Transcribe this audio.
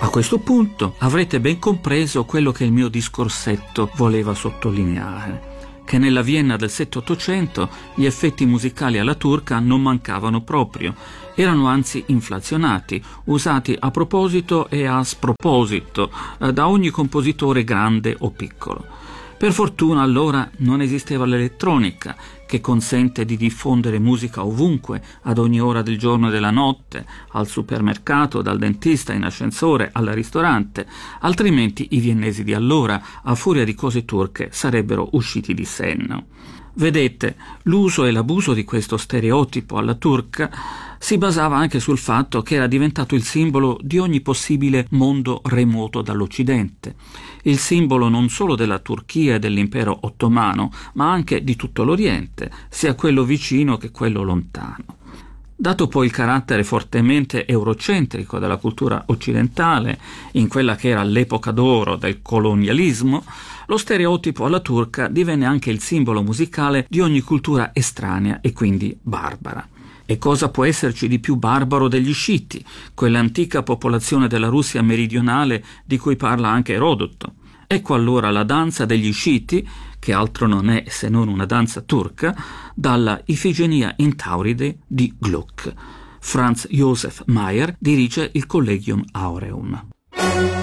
A questo punto avrete ben compreso quello che il mio discorsetto voleva sottolineare, che nella Vienna del 7-800 gli effetti musicali alla turca non mancavano proprio, erano anzi inflazionati, usati a proposito e a sproposito da ogni compositore grande o piccolo. Per fortuna allora non esisteva l'elettronica, che consente di diffondere musica ovunque, ad ogni ora del giorno e della notte, al supermercato, dal dentista, in ascensore, al ristorante, altrimenti i viennesi di allora, a furia di cose turche, sarebbero usciti di senno. Vedete, l'uso e l'abuso di questo stereotipo alla turca si basava anche sul fatto che era diventato il simbolo di ogni possibile mondo remoto dall'Occidente, il simbolo non solo della Turchia e dell'impero ottomano, ma anche di tutto l'Oriente, sia quello vicino che quello lontano. Dato poi il carattere fortemente eurocentrico della cultura occidentale, in quella che era l'epoca d'oro del colonialismo, lo stereotipo alla turca divenne anche il simbolo musicale di ogni cultura estranea e quindi barbara. E cosa può esserci di più barbaro degli sciiti, quell'antica popolazione della Russia meridionale di cui parla anche Erodoto? Ecco allora la danza degli sciiti, che altro non è se non una danza turca, dalla Ifigenia in Tauride di Gluck. Franz Josef Mayer dirige il Collegium Aureum.